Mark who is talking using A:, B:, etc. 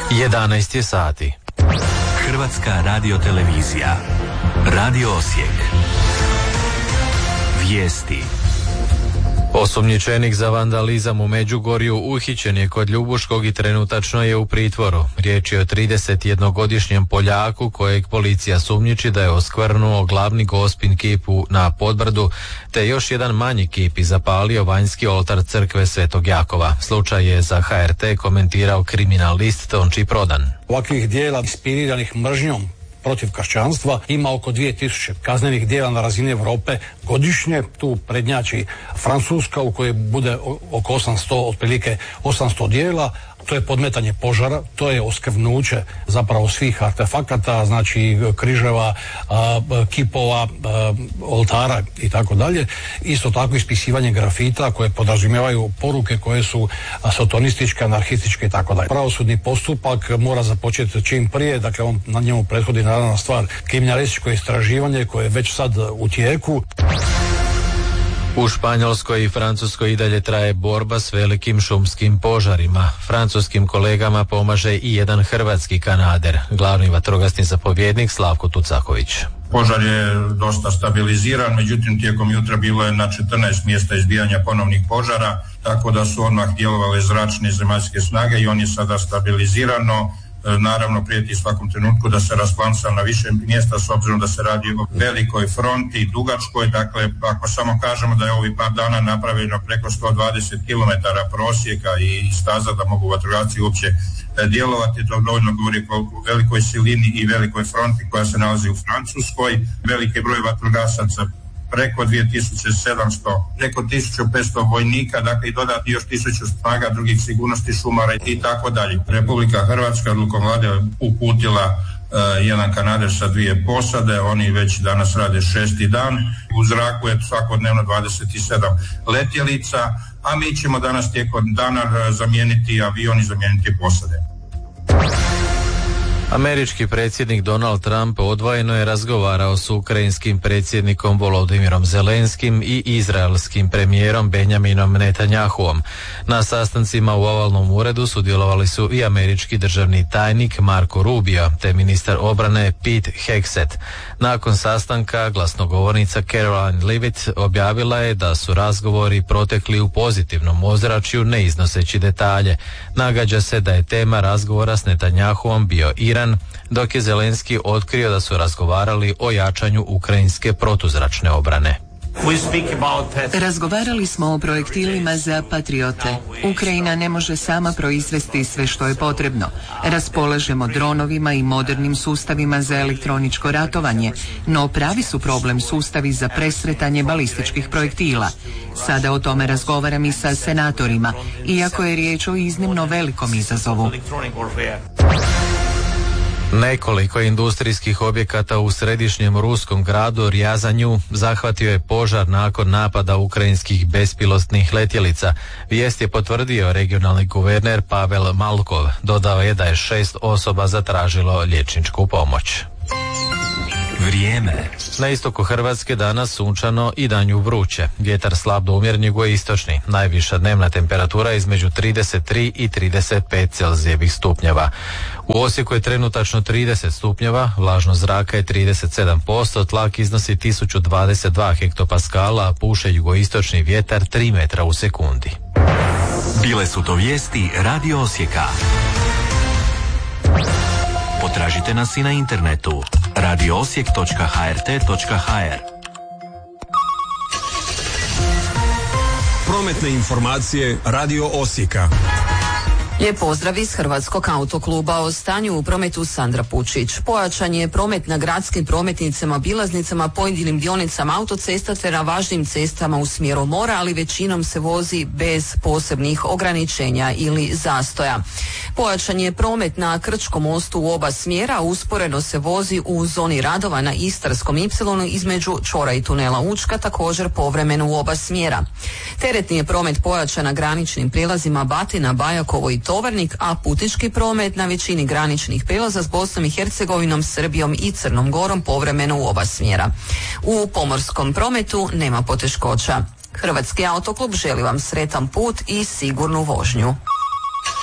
A: 11 je sati.
B: Hrvatska radiotelevizija. Radio Osijek. Vijesti.
A: Osumnjičenik za vandalizam u Međugorju uhićen je kod Ljubuškog i trenutačno je u pritvoru. Riječ je o 31-godišnjem Poljaku kojeg policija sumnjiči da je oskvrnuo glavni gospin kipu na Podbrdu, te još jedan manji kip i zapalio vanjski oltar crkve Svetog Jakova. Slučaj je za HRT komentirao kriminalist Tonči Prodan.
C: Ovakvih dijela inspiriranih mržnjom protiv kršćanstva ima oko 2000 kaznenih djela na razini Europe godišnje. Tu prednjači Francuska u kojoj bude oko 800 djela. To je podmetanje požara, to je oskvrnuće zapravo svih artefakata, znači križeva, kipova, oltara i tako dalje. Isto tako ispisivanje grafita koje podrazumijevaju poruke koje su satanističke, anarhističke i tako dalje. Pravosudni postupak mora započeti čim prije, dakle na njemu prethodi naravno stvar kriminalističko istraživanje koje je već sad u tijeku.
A: U Španjolskoj i Francuskoj i dalje traje borba s velikim šumskim požarima. Francuskim kolegama pomaže i jedan hrvatski kanader, glavni vatrogasni zapovjednik Slavko Tucaković.
D: Požar je dosta stabiliziran, međutim tijekom jutra bilo je na 14 mjesta izbijanja ponovnih požara, tako da su odmah djelovale zračne i zemaljske snage i on je sada stabilizirano. Naravno prijeti svakom trenutku da se rasplamsa na više mjesta s obzirom da se radi o velikoj fronti i dugačkoj. Dakle, ako samo kažemo da je ovih par dana napravljeno preko 120 km prosjeka i staza da mogu vatrogasci uopće djelovati, to dovoljno govori o velikoj silini i velikoj fronti koja se nalazi u Francuskoj. Veliki broj vatrogasaca, preko 2700, preko 1500 vojnika, dakle i dodati još 1000 snaga drugih sigurnosti, šumara i tako dalje. Republika Hrvatska odlukom vlade uputila jedan kanader sa 2 posade, oni već danas rade 6. dan. U zraku je svakodnevno 27 letjelica, a mi ćemo danas tijekom dana zamijeniti avion i zamijeniti posade.
A: Američki predsjednik Donald Trump odvojeno je razgovarao s ukrajinskim predsjednikom Volodimirom Zelenskim i izraelskim premijerom Benjaminom Netanjahuom. Na sastancima u ovalnom uredu sudjelovali su i američki državni tajnik Marco Rubio te ministar obrane Pete Hegseth. Nakon sastanka glasnogovornica Caroline Leavitt objavila je da su razgovori protekli u pozitivnom ozračju ne iznoseći detalje. Nagađa se da je tema razgovora s Netanjahuom bio Iran, dok je Zelenski otkrio da su razgovarali o jačanju ukrajinske protuzračne obrane.
E: Razgovarali smo o projektilima za Patriote. Ukrajina ne može sama proizvesti sve što je potrebno. Raspolažemo dronovima i modernim sustavima za elektroničko ratovanje, no pravi su problem sustavi za presretanje balističkih projektila. Sada o tome razgovaram i sa senatorima, iako je riječ o iznimno velikom izazovu.
A: Nekoliko industrijskih objekata u središnjem ruskom gradu Rjazanju zahvatio je požar nakon napada ukrajinskih bespilotnih letjelica. Vijest je potvrdio regionalni guverner Pavel Malkov. Dodao je da je 6 osoba zatražilo liječničku pomoć.
B: Vrijeme.
A: Na istoku Hrvatske danas sunčano i danju vruće. Vjetar slab do umjeren jugoistočni. Najviša dnevna temperatura između 33 i 35 celzijevih stupnjeva. U Osijeku je trenutačno 30 stupnjeva, vlažnost zraka je 37%, tlak iznosi 1022 hektopaskala, a puše jugoistočni vjetar 3 metra u sekundi.
B: Bile su to vijesti Radio Osijeka. Potražite nas i na internetu radioosijek.hrt.hr.
F: Prometne informacije Radio Osijeka.
G: Lijep pozdrav iz Hrvatskog autokluba. O stanju u prometu Sandra Pučić. Pojačan je promet na gradskim prometnicama, obilaznicama, pojedinim dionicama autocesta te na važnim cestama u smjeru mora, ali većinom se vozi bez posebnih ograničenja ili zastoja. Pojačan je promet na Krčkom mostu u oba smjera, usporeno se vozi u zoni radova na Istarskom Y između čvora i tunela Učka, također povremeno u oba smjera. Teretni je promet pojačan na graničnim prijelazima Batina, Bajakovo i Tovarnik, a putnički promet na većini graničnih prijelaza s Bosnom i Hercegovinom, Srbijom i Crnom Gorom povremeno u oba smjera. U pomorskom prometu nema poteškoća. Hrvatski autoklub želi vam sretan put i sigurnu vožnju.